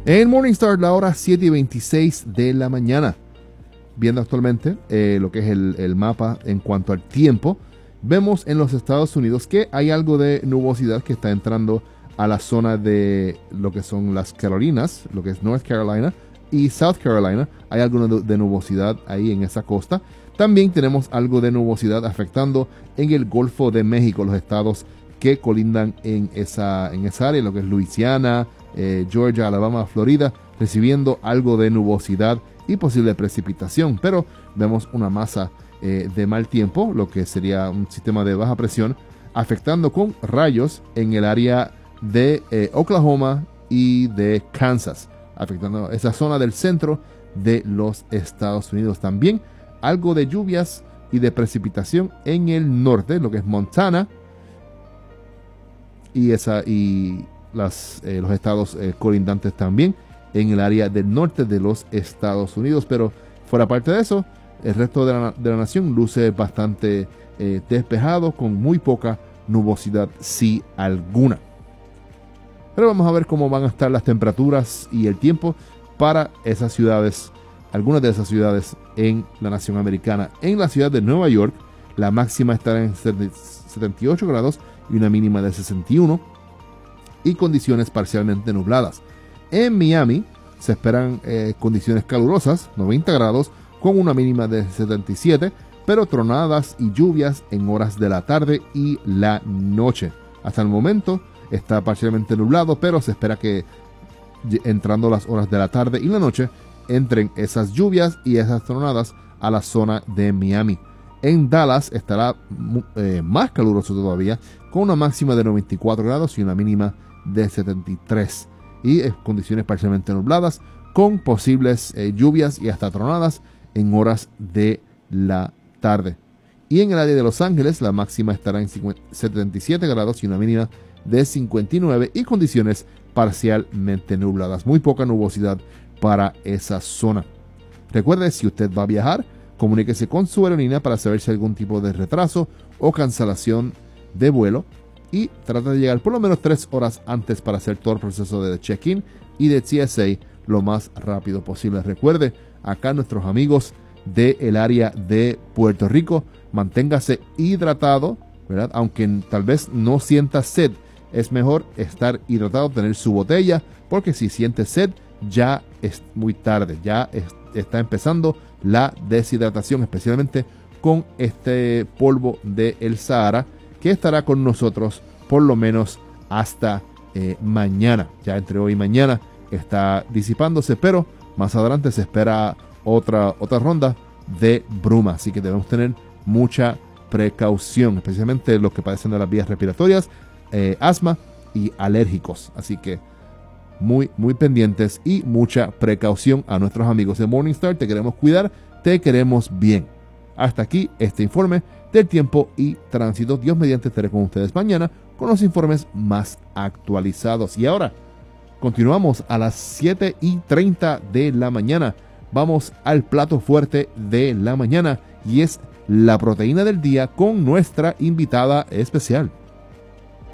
En Morningstar, la hora 7:26 de la mañana. Viendo actualmente lo que es el mapa en cuanto al tiempo, vemos en los Estados Unidos que hay algo de nubosidad que está entrando a la zona de lo que son las Carolinas, lo que es North Carolina y South Carolina. Hay algo de nubosidad ahí en esa costa. También tenemos algo de nubosidad afectando en el Golfo de México, los estados que colindan en esa área, lo que es Luisiana, Georgia, Alabama, Florida, recibiendo algo de nubosidad y posible precipitación. Pero vemos una masa de mal tiempo, lo que sería un sistema de baja presión, afectando con rayos en el área de Oklahoma y de Kansas, afectando esa zona del centro de los Estados Unidos. También algo de lluvias y de precipitación en el norte, lo que es Montana y los estados colindantes también en el área del norte de los Estados Unidos. Pero fuera parte de eso, el resto de la nación luce bastante despejado, con muy poca nubosidad, si alguna. Pero vamos a ver cómo van a estar las temperaturas y el tiempo para esas ciudades, algunas de esas ciudades en la nación americana. En la ciudad de Nueva York, la máxima estará en 78 grados y una mínima de 61, y condiciones parcialmente nubladas. En Miami se esperan condiciones calurosas, 90 grados, con una mínima de 77, pero tronadas y lluvias en horas de la tarde y la noche. Hasta el momento está parcialmente nublado, pero se espera que entrando las horas de la tarde y la noche entren esas lluvias y esas tronadas a la zona de Miami. En Dallas estará más caluroso todavía, con una máxima de 94 grados y una mínima de 73. Y condiciones parcialmente nubladas, con posibles lluvias y hasta tronadas en horas de la tarde. Y en el área de Los Ángeles, la máxima estará en 77 grados y una mínima de 59, y condiciones parcialmente nubladas. Muy poca nubosidad para esa zona. Recuerde, si usted va a viajar, comuníquese con su aerolínea para saber si hay algún tipo de retraso o cancelación de vuelo, y trata de llegar por lo menos 3 horas antes para hacer todo el proceso de check-in y de TSA lo más rápido posible. Recuerde, acá nuestros amigos del área de Puerto Rico, manténgase hidratado, ¿verdad? Aunque tal vez no sienta sed, es mejor estar hidratado, tener su botella, porque si siente sed ya es muy tarde, ya está empezando la deshidratación, especialmente con este polvo del Sahara, que estará con nosotros por lo menos hasta mañana. Ya entre hoy y mañana está disipándose, pero más adelante se espera otra ronda de bruma, así que debemos tener mucha precaución, especialmente los que padecen de las vías respiratorias, asma y alérgicos. Así que muy pendientes y mucha precaución a nuestros amigos de Morningstar. Te queremos cuidar, te queremos bien. Hasta aquí este informe del tiempo y tránsito. Dios mediante, estaré con ustedes mañana con los informes más actualizados. Y ahora continuamos a las 7:30 de la mañana. Vamos al plato fuerte de la mañana, y es la proteína del día con nuestra invitada especial.